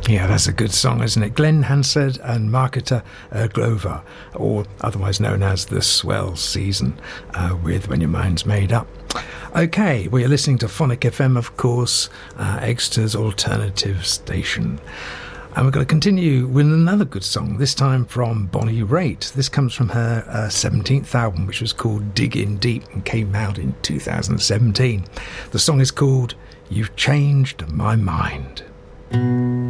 Yeah, that's a good song, isn't it? Glenn Hansard and Marketa Glover, or otherwise known as The Swell Season, with When Your Mind's Made Up. Okay, well, you're listening to Phonic FM, of course, Exeter's alternative station. And we're going to continue with another good song, this time from Bonnie Raitt. This comes from her 17th album, which was called Dig In Deep and came out in 2017. The song is called You've Changed My Mind.